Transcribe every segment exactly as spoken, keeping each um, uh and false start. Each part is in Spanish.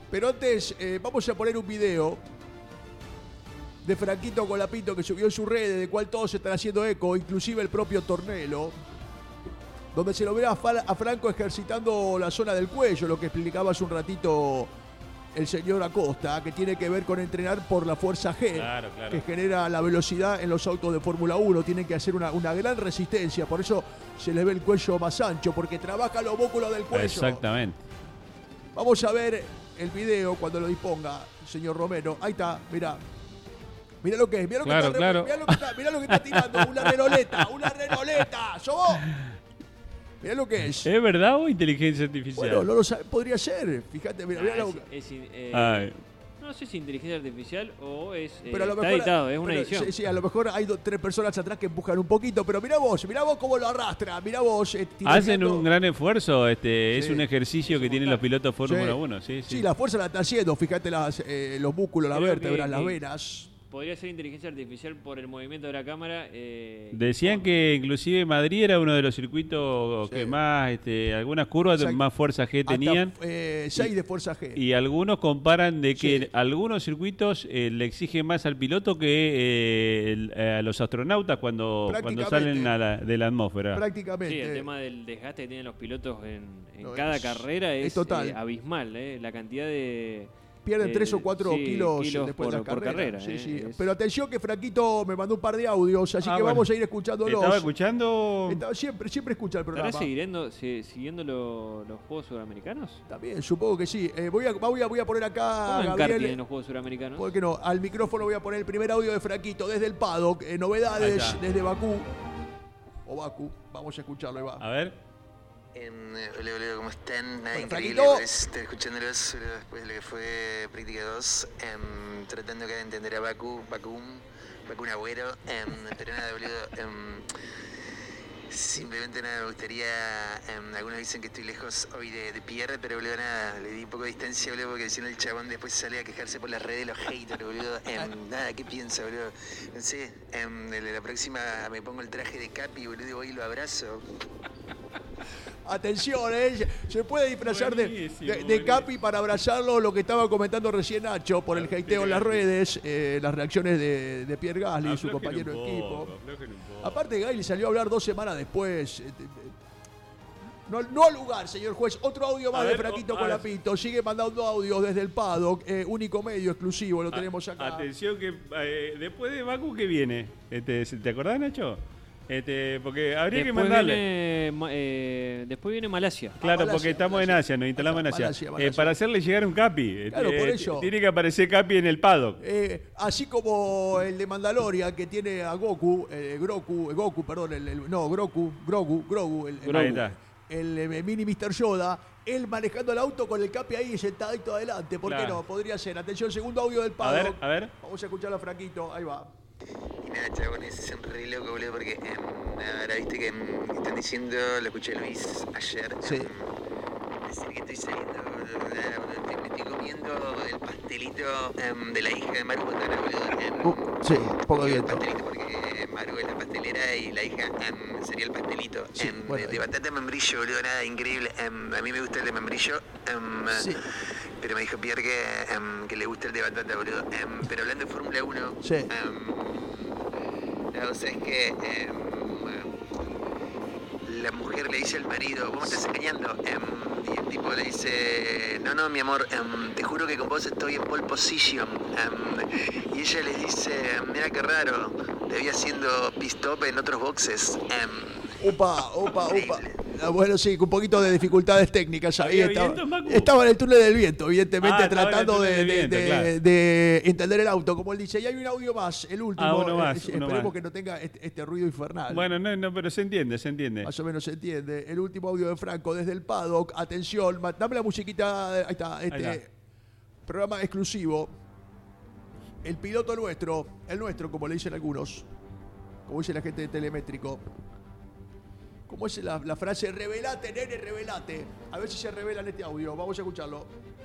Pero antes, eh, vamos a poner un video de Franquito Colapinto que subió en sus redes, de cual todos se están haciendo eco, inclusive el propio Tornelo, donde se lo ve a, a Franco ejercitando la zona del cuello, lo que explicaba hace un ratito el señor Acosta, que tiene que ver con entrenar por la fuerza G, claro, claro. que genera la velocidad en los autos de Fórmula uno. Tienen que hacer una, una gran resistencia, por eso se les ve el cuello más ancho, porque trabaja los músculos del cuello. Exactamente. Vamos a ver el video cuando lo disponga, señor Romero. Ahí está, mirá. Mirá lo que es, mirá lo, claro, que, está, claro. mirá lo, que, está, mirá lo que está tirando, una renoleta, una renoleta, ¿sos vos? Mirá lo que es. ¿Es verdad o inteligencia artificial? Bueno, no lo sabe, podría ser, fíjate, mirá, mirá Ah, la es, boca. es, eh, Ay. no sé si inteligencia artificial o es eh, Pero a lo está mejor, editado, es una pero, edición. Sí, sí, a lo mejor hay do, tres personas atrás que empujan un poquito, pero mirá vos, mirá vos cómo lo arrastra, mirá vos. Eh, Hacen un gran esfuerzo, este, Sí. es un ejercicio que tienen los pilotos Fórmula Sí. uno, sí, sí. Sí, la fuerza la está haciendo, fíjate las, eh, los músculos, las Creo vértebras, que- las que- venas. Podría ser inteligencia artificial por el movimiento de la cámara. Eh, Decían que inclusive Madrid era uno de los circuitos Sí. que más, este, algunas curvas Exacto. más fuerza G tenían. Hasta, eh, seis de fuerza G. Y algunos comparan de que Sí. algunos circuitos eh, le exigen más al piloto que eh, el- eh, a los astronautas cuando, cuando Prácticamente. salen a la- de la atmósfera. Prácticamente. Sí, el tema del desgaste que tienen los pilotos en, en No, cada es- carrera es, es total. eh, abismal. Eh, la cantidad de... Pierden eh, tres o cuatro sí, kilos, kilos después por, de la por carrera. carrera, Sí, eh, sí. es- Pero atención que Franquito me mandó un par de audios, así Ah, que bueno. vamos a ir escuchándolos. ¿Estaba escuchando? Estaba- siempre, siempre escucha el ¿Estará programa. siguiendo, si- siguiendo lo- los Juegos Sudamericanos? También, supongo que sí. Eh, voy, a, voy, a, voy a poner acá a ¿Cómo en karting en Gabriel. los Juegos Suramericanos? ¿Por qué no? Al micrófono voy a poner el primer audio de Franquito desde el paddock. Eh, Ahí novedades está. desde Bakú. O Bakú. Vamos a escucharlo, ahí va. A ver. Eh, hola, hola, ¿cómo están? Nada, Hola, increíble Flaquito. por estar escuchándolos boludo, después de lo que fue Práctica dos, em, tratando acá de entender a Baku, Bakun, Bakun Agüero, em, pero nada, boludo, em, simplemente nada, me gustaría, em, algunos dicen que estoy lejos hoy de, de Pierre, pero boludo, nada, le di un poco de distancia, boludo, porque si no el chabón después sale a quejarse por las redes de los haters, boludo, em, nada, ¿qué piensa, boludo? No sé, em, de la próxima me pongo el traje de Capi, boludo, y voy y lo abrazo. Atención, ¿eh? Se puede disfrazar de, Buenísimo, de- de buenísimo. Capi para abrazarlo, lo que estaba comentando recién Nacho por el hateo en las redes, eh, las reacciones de, de Pierre Gasly y su Aflojen compañero un de poco, equipo. aflojen un poco. Aparte, Gasly salió a hablar dos semanas después. eh, eh, No, no al lugar, señor juez. Otro audio más A de ver, Franquito oh, a Colapinto. Sigue mandando audios desde el paddock. eh, único medio exclusivo, lo tenemos acá. Atención que eh, después de Baku, ¿qué viene? Este, ¿te acordás, Nacho? Este, porque habría que Después mandarle. viene, ma- eh, después viene Malasia. Claro, Malasia, porque estamos Malasia. en Asia, nos instalamos en Asia. Malasia, Eh, Malasia. para hacerle llegar un capi. Este, Claro, por eso. Tiene que aparecer capi en el paddock. Eh, así como el de Mandalorian que tiene a Goku, eh, Groku, eh, Goku, perdón, el, el- no, Groku, Grogu, Grogu, el, el- Ahí está. el, eh, mini mister Yoda, él manejando el auto con el capi ahí sentadito adelante. ¿Por qué Claro. no? Podría ser. Atención, segundo audio del A ver, paddock. a ver. Vamos a escucharlo a Franquito, ahí va. Y nada, chabones, son re loco, boludo, porque em, nada, ahora viste que em, están diciendo, lo escuché a Luis ayer, Sí. em, decir que estoy saliendo, boludo, nada, boludo, estoy- me estoy comiendo el pastelito em, de la hija de Maru Botana, boludo. em, Uh, sí, poco digo el viento. pastelito porque Maru es la pastelera y la hija em, sería el pastelito. Sí, Em, bueno, de, de ahí. batata membrillo, boludo, nada, increíble. Em, a mí me gusta el de membrillo, em, Sí. pero me dijo Pierre que, em, que le gusta el de batata, boludo. Em, pero hablando de Fórmula uno, Sí. em, no, o sea, es que em, la mujer le dice al marido, vos me estás engañando. Em, y el tipo le dice, no, no, mi amor, em, te juro que con vos estoy en pole position. Em, y ella le dice, mira qué raro, te vi haciendo pit stop en otros boxes. Em, Opa, opa, opa. Increíble. Ah, bueno, sí, con un poquito de dificultades técnicas ahí. ¿Había Estaba, viento, Macu? estaba en el túnel del viento, evidentemente, Ah, estaba en el tratando túnel de, del de- viento, de- claro. de entender el auto, como él dice. Y hay un audio más, el último. Ah, uno más, Eh, uno esperemos más. que no tenga este, este ruido infernal. Bueno, no, no, pero se entiende, se entiende. Más o menos se entiende. El último audio de Franco desde el paddock. Atención, ma- dame la musiquita. Ahí está, este Ahí está. programa exclusivo. El piloto nuestro, el nuestro, como le dicen algunos, como dice la gente de Telemétrico. Como es la, la frase, revelate, nene, revelate. A ver si se revela en este audio. Vamos a escucharlo.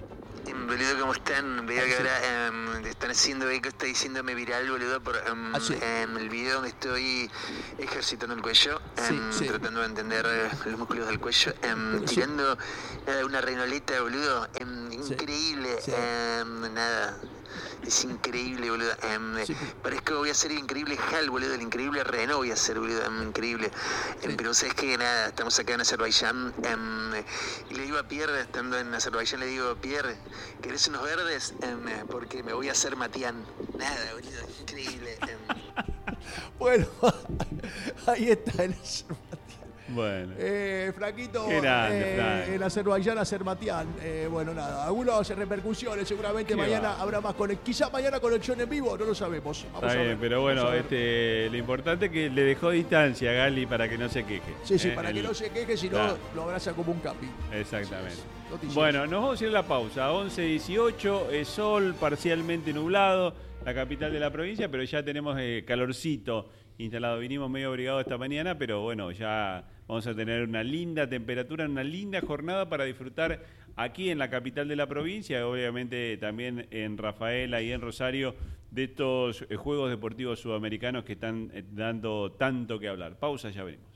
Em, boludo, ¿cómo están? Veo que ahora em, están haciendo eco, está diciéndome viral, boludo, por em, Ah, sí. em, el video donde estoy ejercitando el cuello, Sí, em, sí. tratando de entender eh, los músculos del cuello, em, Sí. tirando nada, una renoleta, boludo, em, Sí. increíble, Sí. em, nada. Es increíble, boludo. Em, Sí. Parezco que voy a ser el increíble Hal, boludo. El increíble Renault voy a ser, boludo. Em, increíble. Em, Sí. Pero sabes que nada, estamos acá en Azerbaiyán. Em, y le digo a Pierre, estando en Azerbaiyán, le digo, Pierre, ¿querés unos verdes? Em, porque me voy a hacer Matián. Nada, boludo. Increíble. Em. Bueno, ahí está el Bueno. Eh, Flaquito, Qué grande, eh, Frank. en Azerbaiyán, Azerbaiyán. Eh, bueno, nada, algunas repercusiones, seguramente Qué mañana va. habrá más conexión. Quizá mañana conexión en vivo, no lo sabemos. Vamos Está a bien, ver, pero bueno, vamos a ver. este, lo importante es que le dejó distancia a Gali para que no se queje. Sí, sí, ¿eh? para El- que no se queje, si no, Claro. lo abraza como un capi. Exactamente. Así es. Noticias. Bueno, nos vamos a ir a la pausa. once dieciocho, eh, sol parcialmente nublado, la capital de la provincia, pero ya tenemos eh, calorcito instalado. Vinimos medio abrigados esta mañana, pero bueno, ya vamos a tener una linda temperatura, una linda jornada para disfrutar aquí en la capital de la provincia, obviamente también en Rafaela y en Rosario, de estos eh, Juegos Deportivos Sudamericanos que están eh, dando tanto que hablar. Pausa, ya venimos.